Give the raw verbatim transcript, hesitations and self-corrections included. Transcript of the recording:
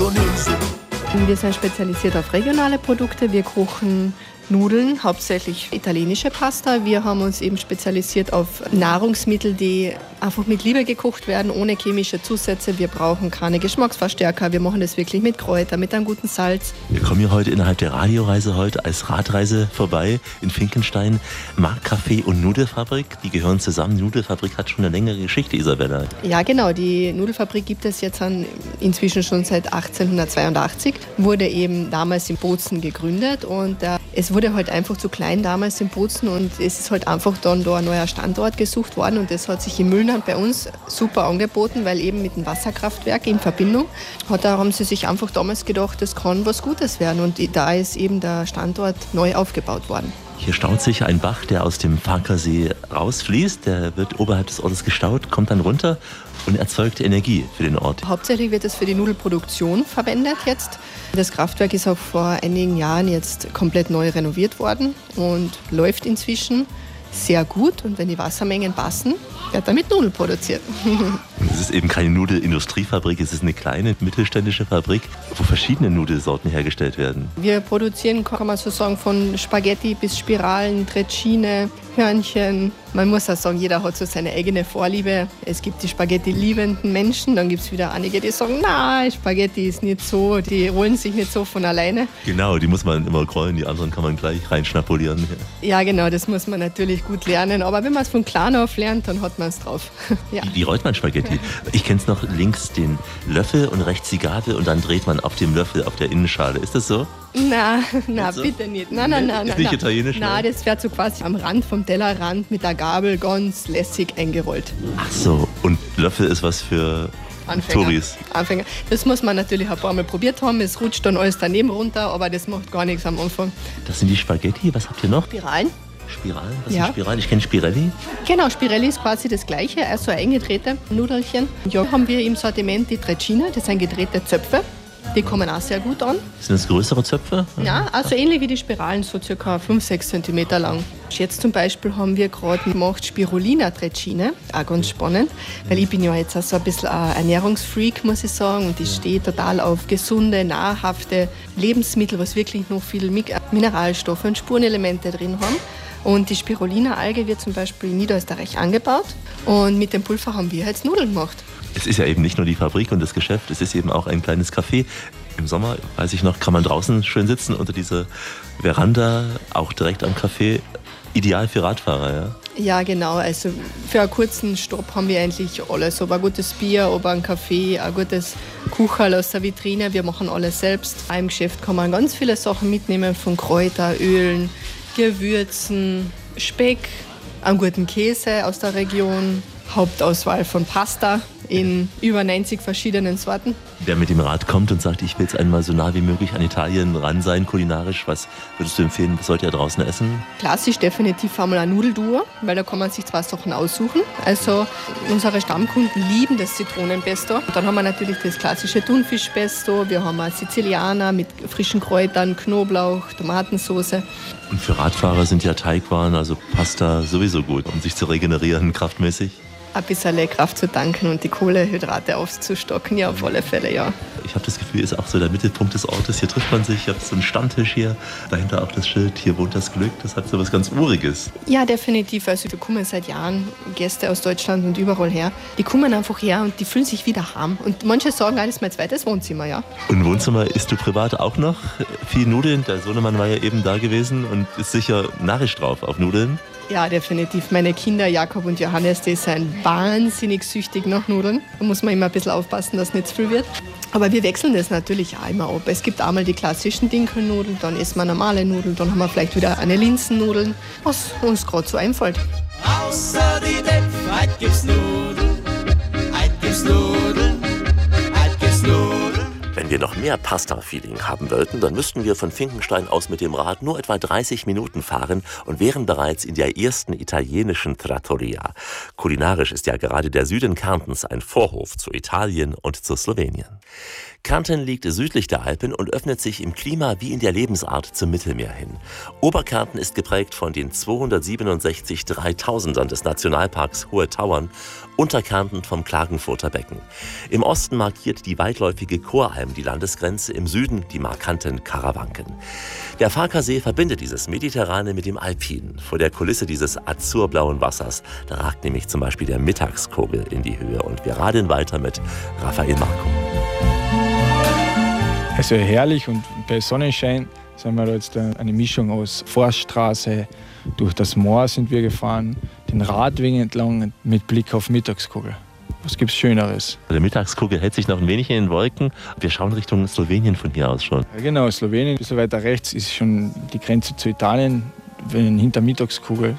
Bolognese. Wir sind spezialisiert auf regionale Produkte. Wir kochen Nudeln, hauptsächlich italienische Pasta. Wir haben uns eben spezialisiert auf Nahrungsmittel, die einfach mit Liebe gekocht werden, ohne chemische Zusätze. Wir brauchen keine Geschmacksverstärker. Wir machen das wirklich mit Kräuter, mit einem guten Salz. Wir kommen hier heute innerhalb der Radioreise heute als Radreise vorbei in Finkenstein. Marktcafé und Nudelfabrik, die gehören zusammen. Die Nudelfabrik hat schon eine längere Geschichte, Isabella. Ja, genau. Die Nudelfabrik gibt es jetzt an, inzwischen schon seit achtzehnhundertzweiundachtzig. Wurde eben damals in Bozen gegründet und äh, es wurde halt einfach zu klein damals in Bozen und es ist halt einfach dann da ein neuer Standort gesucht worden und das hat sich in Müllnand bei uns super angeboten, weil eben mit dem Wasserkraftwerk in Verbindung hat, da haben sie sich einfach damals gedacht, das kann was Gutes werden und da ist eben der Standort neu aufgebaut worden. Hier staut sich ein Bach, der aus dem Farkasee rausfließt. Der wird oberhalb des Ortes gestaut, kommt dann runter und erzeugt Energie für den Ort. Hauptsächlich wird es für die Nudelproduktion verwendet jetzt. Das Kraftwerk ist auch vor einigen Jahren jetzt komplett neu renoviert worden und läuft inzwischen sehr gut. Und wenn die Wassermengen passen, wird damit Nudeln produziert. Es ist eben keine Nudelindustriefabrik, es ist eine kleine mittelständische Fabrik, wo verschiedene Nudelsorten hergestellt werden. Wir produzieren, kann man so sagen, von Spaghetti bis Spiralen, Trecine, Hörnchen. Man muss auch sagen, jeder hat so seine eigene Vorliebe. Es gibt die Spaghetti-liebenden Menschen, dann gibt es wieder einige, die sagen, na, Spaghetti ist nicht so, die rollen sich nicht so von alleine. Genau, die muss man immer rollen, die anderen kann man gleich reinschnapulieren. Ja, genau, das muss man natürlich gut lernen, aber wenn man es von klein auf lernt, dann hat man es drauf. Ja. Wie, wie rollt man Spaghetti? Ich kenne es noch, links den Löffel und rechts die Gabel und dann dreht man auf dem Löffel auf der Innenschale. Ist das so? Nein, nein, so? bitte nicht. Nein, nein, nein. Ist nicht nein. italienisch? Nein, das wird so quasi am Rand vom Tellerrand mit der Gabel ganz lässig eingerollt. Ach so, und Löffel ist was für Anfänger. Touris? Anfänger. Das muss man natürlich ein paar Mal probiert haben. Es rutscht dann alles daneben runter, aber das macht gar nichts am Anfang. Das sind die Spaghetti. Was habt ihr noch? Spiralen. Spiralen? Was Ja. sind Spiralen? Ich kenne Spirelli. Genau, Spirelli ist quasi das Gleiche, also eingedrehte Nudelchen. Ja, haben wir im Sortiment die Trecine, das sind gedrehte Zöpfe. Die kommen auch sehr gut an. Sind das größere Zöpfe? Ja, also ähnlich wie die Spiralen, so circa fünf bis sechs Zentimeter lang. Jetzt zum Beispiel haben wir gerade gemacht Spirulina Trecine, auch ganz spannend, weil ich bin ja jetzt auch so ein bisschen ein Ernährungsfreak, muss ich sagen, und ich stehe total auf gesunde, nahrhafte Lebensmittel, was wirklich noch viel Mineralstoffe und Spurenelemente drin haben. Und die Spirulina-Alge wird zum Beispiel in Niederösterreich angebaut und mit dem Pulver haben wir jetzt Nudeln gemacht. Es ist ja eben nicht nur die Fabrik und das Geschäft, es ist eben auch ein kleines Café. Im Sommer, weiß ich noch, kann man draußen schön sitzen unter dieser Veranda, auch direkt am Café. Ideal für Radfahrer, ja? Ja, genau. Also für einen kurzen Stopp haben wir eigentlich alles. Ob ein gutes Bier, ob ein Kaffee, ein gutes Kucherl aus der Vitrine. Wir machen alles selbst. Im Geschäft kann man ganz viele Sachen mitnehmen, von Kräuter, Ölen, Gewürzen, Speck, einen guten Käse aus der Region, Hauptauswahl von Pasta in über neunzig verschiedenen Sorten. Wer mit dem Rad kommt und sagt, ich will jetzt einmal so nah wie möglich an Italien ran sein, kulinarisch, was würdest du empfehlen, was sollte er draußen essen? Klassisch definitiv einmal ein Nudelduo, weil da kann man sich zwei Sachen aussuchen. Also unsere Stammkunden lieben das Zitronenpesto. Und dann haben wir natürlich das klassische Thunfischpesto, wir haben ein Sizilianer mit frischen Kräutern, Knoblauch, Tomatensauce. Und für Radfahrer sind ja Teigwaren, also Pasta sowieso gut, um sich zu regenerieren, kraftmäßig. Ein bisschen Kraft zu tanken und die Kohlenhydrate aufzustocken, ja, auf alle Fälle, ja. Ich habe das Gefühl, ist auch so der Mittelpunkt des Ortes. Hier trifft man sich, ich habe so einen Stammtisch hier, dahinter auch das Schild, hier wohnt das Glück. Das hat so was ganz Uriges. Ja, definitiv. Also wir kommen seit Jahren Gäste aus Deutschland und überall her. Die kommen einfach her und die fühlen sich wieder heim. Und manche sagen, ah, das ist mein zweites Wohnzimmer, ja. Und Wohnzimmer isst du privat auch noch viel Nudeln? Der Sohnemann war ja eben da gewesen und ist sicher narrisch drauf auf Nudeln. Ja, definitiv. Meine Kinder, Jakob und Johannes, die sind wahnsinnig süchtig nach Nudeln. Da muss man immer ein bisschen aufpassen, dass nicht zu viel wird. Aber wir wechseln das natürlich auch immer ab. Es gibt einmal die klassischen Dinkelnudeln, dann essen wir normale Nudeln, dann haben wir vielleicht wieder eine Linsennudeln, was uns gerade so einfällt. Außer die Depp, heute gibt's Nudeln, heute gibt's Nudeln, heute gibt's Nudeln. Wenn wir noch mehr Pasta-Feeling haben wollten, dann müssten wir von Finkenstein aus mit dem Rad nur etwa dreißig Minuten fahren und wären bereits in der ersten italienischen Trattoria. Kulinarisch ist ja gerade der Süden Kärntens ein Vorhof zu Italien und zu Slowenien. Kärnten liegt südlich der Alpen und öffnet sich im Klima wie in der Lebensart zum Mittelmeer hin. Oberkärnten ist geprägt von den zweihundertsiebenundsechzig Dreitausendern des Nationalparks Hohe Tauern, Unterkärnten vom Klagenfurter Becken. Im Osten markiert die weitläufige Choralm die Landesgrenze, im Süden die markanten Karawanken. Der Farkasee verbindet dieses Mediterrane mit dem Alpinen. Vor der Kulisse dieses azurblauen Wassers, da ragt nämlich zum Beispiel der Mittagskogel in die Höhe. Und wir radeln weiter mit Raphael Marco. Also herrlich, und bei Sonnenschein sind wir da jetzt eine Mischung aus Forststraße, durch das Moor sind wir gefahren, den Radweg entlang mit Blick auf Mittagskogel. Was gibt's Schöneres? Der Mittagskugel hält sich noch ein wenig in den Wolken. Wir schauen Richtung Slowenien von hier aus schon. Ja, genau, Slowenien. Ein bisschen weiter rechts ist schon die Grenze zu Italien. Wenn hinter Mittagskugel